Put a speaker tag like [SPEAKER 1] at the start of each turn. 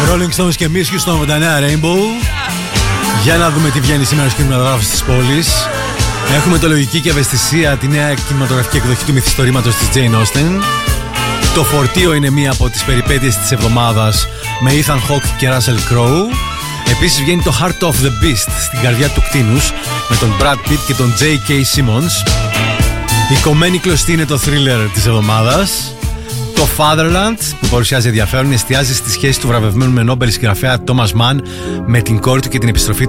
[SPEAKER 1] Rolling Stones και Miss Houston 89 Rainbow. Για να δούμε τι βγαίνει σήμερα στους κινηματογράφους της πόλης. Έχουμε το Λογική και Ευαισθησία, τη νέα κινηματογραφική εκδοχή του μυθιστορήματος της Jane Austen. Το Φορτίο είναι μία από τις περιπέτειες της εβδομάδας με Ethan Hawke και Russell Crowe. Επίσης βγαίνει το Heart of the Beast, στην καρδιά του κτήνους, με τον Brad Pitt και τον J.K. Simmons. Η Κομμένη Κλωστή είναι το thriller της εβδομάδας. Το Fatherland, που παρουσιάζει ενδιαφέρον, εστιάζει στη σχέση του βραβευμένου με Νόμπελ συγγραφέα Thomas Mann με την κόρη του και την επιστροφή